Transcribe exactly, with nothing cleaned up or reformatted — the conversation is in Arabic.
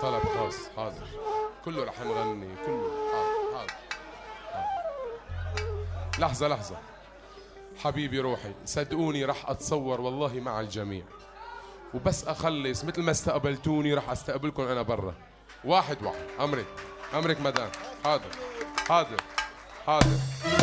طلب خاص. حاضر كله رح نغني كله. حاضر حاضر, حاضر. لحظة لحظة حبيبي روحي، صدقوني رح أتصور والله مع الجميع، وبس أخلص مثل ما استقبلتوني رح أستقبلكم أنا برا واحد واحد. أمرك أمرك مدام. حاضر حاضر حاضر.